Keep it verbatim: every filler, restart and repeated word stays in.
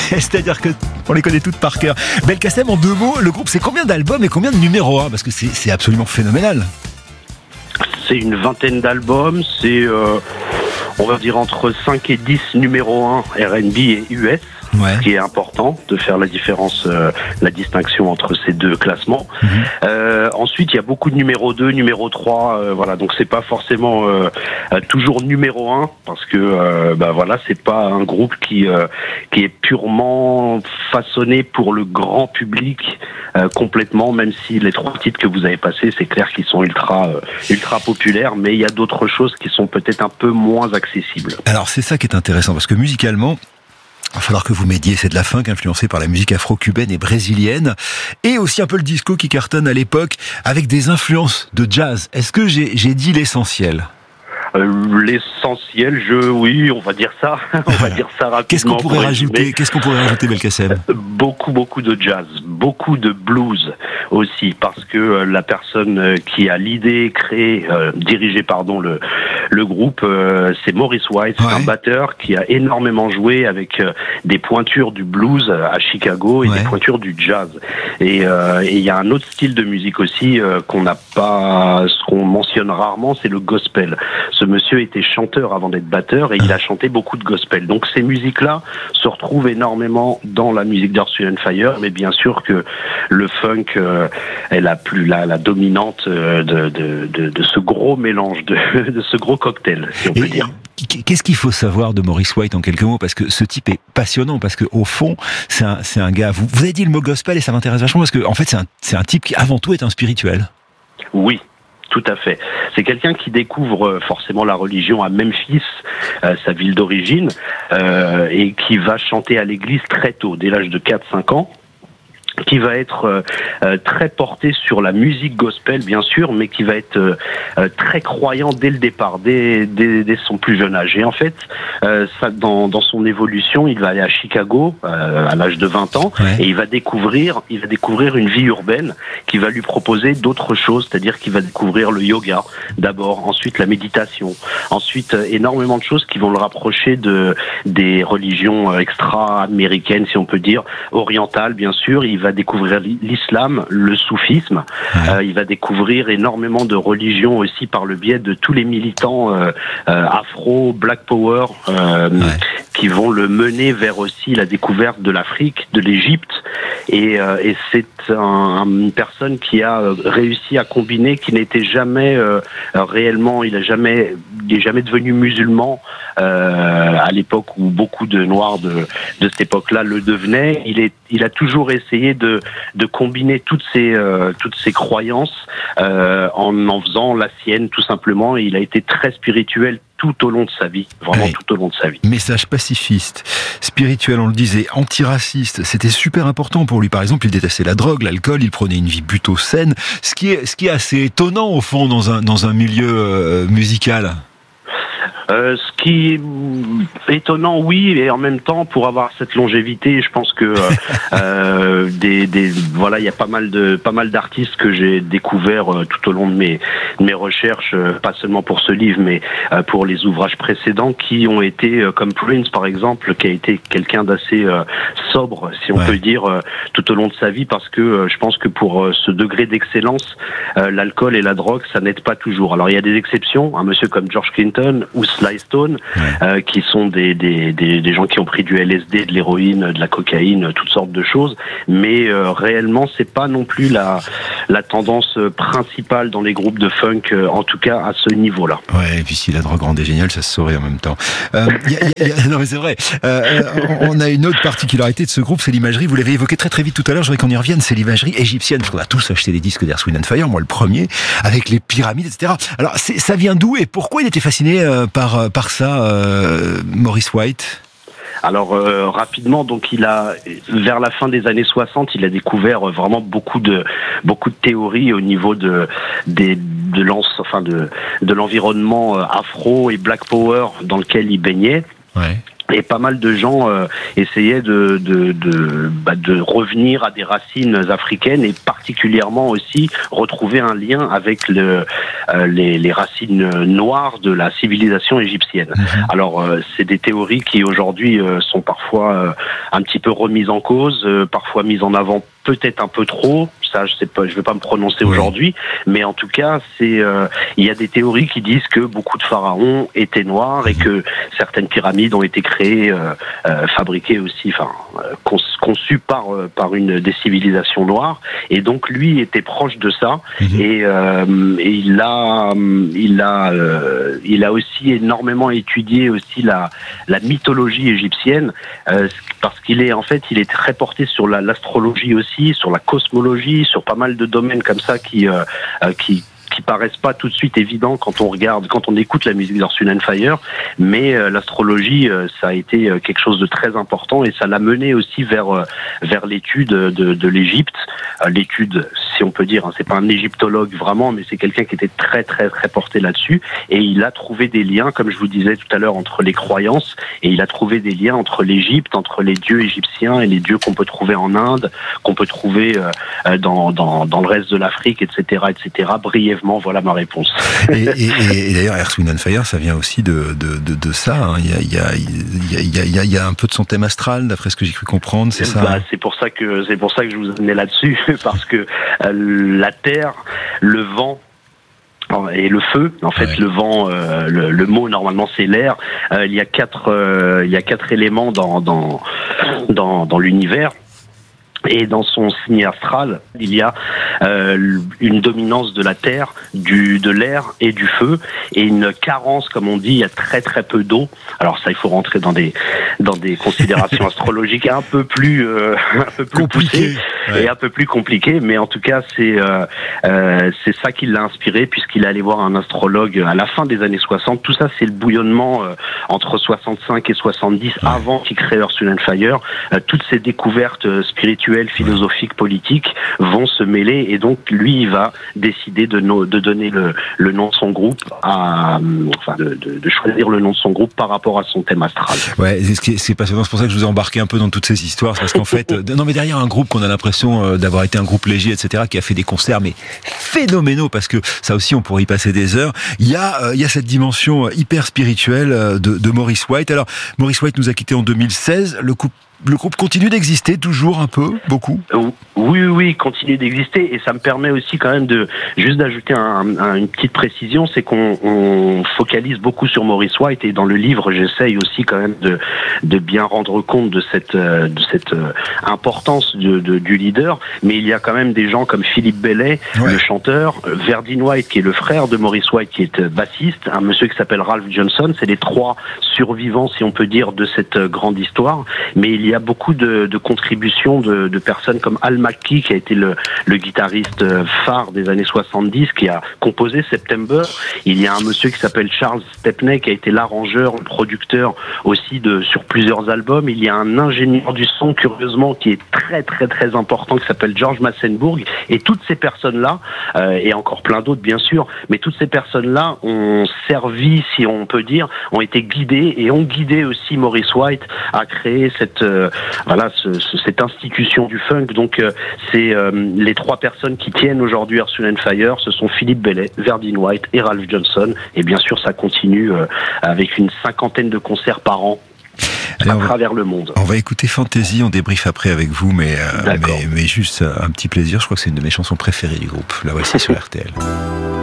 C'est-à-dire qu'on les connaît toutes par cœur. Belkacem, en deux mots, le groupe, c'est combien d'albums et combien de numéros un? Parce que c'est, c'est absolument phénoménal. C'est une vingtaine d'albums, c'est, euh, on va dire, entre cinq et dix numéros un R and B et U S. Ouais. Ce qui est important de faire la différence, euh, la distinction entre ces deux classements. Mmh. Euh, ensuite, il y a beaucoup de numéro deux, numéro trois, euh, voilà. Donc c'est pas forcément euh, toujours numéro un parce que euh, bah voilà, c'est pas un groupe qui euh, qui est purement façonné pour le grand public euh, complètement. Même si les trois titres que vous avez passés, c'est clair qu'ils sont ultra euh, ultra populaires, mais il y a d'autres choses qui sont peut-être un peu moins accessibles. Alors c'est ça qui est intéressant parce que musicalement, il va falloir que vous m'aidiez, c'est de la funk influencée par la musique afro-cubaine et brésilienne, et aussi un peu le disco qui cartonne à l'époque, avec des influences de jazz. Est-ce que j'ai, j'ai dit l'essentiel ? Euh, l'essentiel, je, oui, on va dire ça, on va dire ça rapidement. Qu'est-ce qu'on pourrait rajouter, qu'est-ce qu'on pourrait rajouter, Belkacem ? Beaucoup, beaucoup de jazz, beaucoup de blues aussi, parce que euh, la personne qui a l'idée, créé, euh, dirigé, pardon, le le groupe, euh, c'est Maurice White, ouais. C'est un batteur qui a énormément joué avec euh, des pointures du blues à Chicago et ouais. des pointures du jazz. Et il euh, y a un autre style de musique aussi euh, qu'on n'a pas, ce qu'on mentionne rarement, c'est le gospel. Ce monsieur était chanteur avant d'être batteur et il a chanté beaucoup de gospel. Donc ces musiques-là se retrouvent énormément dans la musique d'Earth, Wind and Fire, mais bien sûr que le funk euh, est la plus la, la dominante euh, de, de, de, de ce gros mélange, de, de ce gros cocktail, si on peut et dire. Qu'est-ce qu'il faut savoir de Maurice White en quelques mots? Parce que ce type est passionnant, parce que au fond, c'est un, c'est un gars. Vous, vous avez dit le mot gospel et ça m'intéresse vachement parce que en fait, c'est un, c'est un type qui avant tout est un spirituel. Oui. Tout à fait. C'est quelqu'un qui découvre forcément la religion à Memphis, euh, sa ville d'origine, euh, et qui va chanter à l'église très tôt, dès l'âge de quatre cinq ans, qui va être euh, euh, très porté sur la musique gospel, bien sûr, mais qui va être euh, euh, très croyant dès le départ, dès, dès, dès son plus jeune âge. Et en fait, euh, ça, dans, dans son évolution, il va aller à Chicago euh, à l'âge de vingt ans, ouais. et il va découvrir, il va découvrir une vie urbaine qui va lui proposer d'autres choses, c'est-à-dire qu'il va découvrir le yoga d'abord, ensuite la méditation, ensuite euh, énormément de choses qui vont le rapprocher de des religions extra-américaines, si on peut dire, orientales, bien sûr. Il va va découvrir l'islam, le soufisme. Ouais. Euh, il va découvrir énormément de religions aussi par le biais de tous les militants euh, euh, afro, Black Power, euh, ouais. qui vont le mener vers aussi la découverte de l'Afrique, de l'Égypte. Et, euh, et c'est un, une personne qui a réussi à combiner, qui n'était jamais euh, réellement, il a jamais, il est jamais devenu musulman euh, à l'époque où beaucoup de Noirs de, de cette époque-là le devenaient. Il est, il a toujours essayé de, de combiner toutes ces, euh, toutes ces croyances euh, en en faisant la sienne tout simplement. Et il a été très spirituel tout au long de sa vie, vraiment ouais. tout au long de sa vie. Message pacifiste, spirituel, on le disait, antiraciste, c'était super important pour lui. Par exemple, il détestait la drogue, l'alcool, il prenait une vie plutôt saine, ce qui est, ce qui est assez étonnant au fond dans un, dans un milieu euh, musical. Euh, ce qui est étonnant, oui, et en même temps, pour avoir cette longévité, je pense que euh, des, des, voilà, il y a pas mal de, pas mal d'artistes que j'ai découverts euh, tout au long de mes, de mes recherches, euh, pas seulement pour ce livre, mais euh, pour les ouvrages précédents, qui ont été, euh, comme Prince par exemple, qui a été quelqu'un d'assez euh, sobre, si on ouais. peut dire, euh, tout au long de sa vie, parce que euh, je pense que pour euh, ce degré d'excellence, euh, l'alcool et la drogue, ça n'aide pas toujours. Alors il y a des exceptions, un monsieur comme George Clinton ou Sly Stone, ouais. euh, qui sont des, des, des, des gens qui ont pris du L S D, de l'héroïne, de la cocaïne, toutes sortes de choses, mais euh, réellement c'est pas non plus la, la tendance principale dans les groupes de funk, euh, en tout cas à ce niveau-là. Ouais, et puis si la drogue rendait génial, ça se saurait en même temps. Euh, y a, y a, non mais c'est vrai, euh, on a une autre particularité de ce groupe, c'est l'imagerie, vous l'avez évoqué très très vite tout à l'heure, je voudrais qu'on y revienne, c'est l'imagerie égyptienne, parce qu'on a tous acheté des disques d'Earth, Wind and Fire, moi le premier, avec les pyramides, et cetera. Alors c'est, ça vient d'où et pourquoi il était fasciné euh, par, par ça, euh, Maurice White ? Alors euh, rapidement, donc il a vers la fin des années soixante, il a découvert vraiment beaucoup de beaucoup de théories au niveau de des de l'ense, enfin de de l'environnement afro et Black Power dans lequel il baignait. Ouais. Et pas mal de gens euh, essayaient de de, de, bah, de revenir à des racines africaines et particulièrement aussi retrouver un lien avec le, euh, les, les racines noires de la civilisation égyptienne. Mmh. Alors euh, c'est des théories qui aujourd'hui euh, sont parfois euh, un petit peu remises en cause, euh, parfois mises en avant peut-être un peu trop. Ça, je sais pas, je vais pas me prononcer oui. aujourd'hui, mais en tout cas, c'est euh, il y a des théories qui disent que beaucoup de pharaons étaient noirs et que certaines pyramides ont été créées, euh, euh, fabriquées aussi, enfin euh, conçues par euh, par une des civilisations noires. Et donc lui était proche de ça mmh. et, euh, et il a il a euh, il a aussi énormément étudié aussi la la mythologie égyptienne euh, parce qu'il est en fait il est très porté sur la, l'astrologie aussi, sur la cosmologie, sur pas mal de domaines comme ça qui euh, qui qui paraissent pas tout de suite évidents quand on regarde, quand on écoute la musique d'Earth, Wind and Fire, mais euh, l'astrologie, euh, ça a été euh, quelque chose de très important et ça l'a mené aussi vers euh, vers l'étude de, de l'Égypte. Euh, l'étude, si on peut dire, hein, c'est pas un égyptologue vraiment, mais c'est quelqu'un qui était très très très porté là-dessus et il a trouvé des liens, comme je vous disais tout à l'heure, entre les croyances et il a trouvé des liens entre l'Égypte, entre les dieux égyptiens et les dieux qu'on peut trouver en Inde, qu'on peut trouver euh, dans dans dans le reste de l'Afrique, et cetera, et cetera. Brièvement. Voilà ma réponse. et, et, et d'ailleurs, Earth, Wind and Fire, ça vient aussi de, de, de, de ça. Hein. Il, y a, il, y a, il, y a, il, y a, il y a un peu de son thème astral, d'après ce que j'ai cru comprendre, c'est ça bah, C'est pour ça que c'est pour ça que je vous amenais là-dessus, parce que euh, la terre, le vent. Et le feu, en fait, ouais. le vent, euh, le, le mot normalement c'est l'air. Euh, il y a quatre, euh, il y a quatre éléments dans dans dans, dans l'univers. Et dans son signe astral, il y a euh, une dominance de la terre, du de l'air et du feu, et une carence, comme on dit, il y a très très peu d'eau. Alors ça, il faut rentrer dans des dans des considérations astrologiques un peu plus euh, un peu plus poussées ouais. et un peu plus compliquées. Mais en tout cas, c'est euh, euh, c'est ça qui l'a inspiré, puisqu'il est allé voir un astrologue à la fin des années soixante. Tout ça, c'est le bouillonnement euh, entre soixante-cinq et soixante-dix, ouais. avant qu'il crée Earth, Wind and Fire. Euh, toutes ces découvertes euh, spirituelles, philosophiques, politiques vont se mêler et donc lui il va décider de, no, de donner le, le nom de son groupe à, enfin de, de, de choisir le nom de son groupe par rapport à son thème astral. Ouais, c'est ce qui est, c'est passionnant, c'est pour ça que je vous ai embarqué un peu dans toutes ces histoires, parce qu'en fait, non mais derrière un groupe qu'on a l'impression d'avoir été un groupe léger, et cetera, qui a fait des concerts mais phénoménaux, parce que ça aussi on pourrait y passer des heures. Il y a, il y a cette dimension hyper spirituelle de, de Maurice White. Alors Maurice White nous a quittés en deux mille seize. Le couple Le groupe continue d'exister, toujours un peu, beaucoup. Oui, oui, oui, continue d'exister, et ça me permet aussi quand même de juste d'ajouter un, un, une petite précision, c'est qu'on on focalise beaucoup sur Maurice White, et dans le livre, j'essaye aussi quand même de de bien rendre compte de cette de cette importance de, de du leader. Mais il y a quand même des gens comme Philippe Bellet, ouais. le chanteur, Verdine White, qui est le frère de Maurice White, qui est bassiste, un monsieur qui s'appelle Ralph Johnson. C'est les trois survivants, si on peut dire, de cette grande histoire. Mais il y a beaucoup de, de contributions de, de personnes comme Al McKee, qui a été le, le guitariste phare des années soixante-dix, qui a composé September. Il y a un monsieur qui s'appelle Charles Stepney, qui a été l'arrangeur, le producteur aussi de sur plusieurs albums. Il y a un ingénieur du son, curieusement, qui est très très très important, qui s'appelle George Massenburg. Et toutes ces personnes-là, euh, et encore plein d'autres bien sûr, mais toutes ces personnes-là ont servi, si on peut dire, ont été guidées et ont guidé aussi Maurice White à créer cette euh, voilà ce, ce, cette institution du funk. Donc euh, c'est euh, les trois personnes qui tiennent aujourd'hui Earth, Wind and Fire, ce sont Philippe Bellet, Verdine White et Ralph Johnson. Et bien sûr, ça continue euh, avec une cinquantaine de concerts par an. Allez, à travers va, le monde. On va écouter Fantasy, on débriefe après avec vous, mais, euh, mais, mais juste un petit plaisir, je crois que c'est une de mes chansons préférées du groupe. La voici sur R T L.